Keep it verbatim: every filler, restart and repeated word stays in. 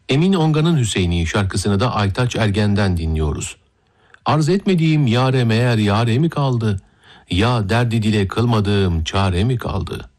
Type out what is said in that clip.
Emin Onga'nın Hüseyini şarkısını da Aytaç Ergen'den dinliyoruz. Arz etmediğim yâre meğer yâre mi kaldı? Ya derdi dile kılmadığım çare mi kaldı?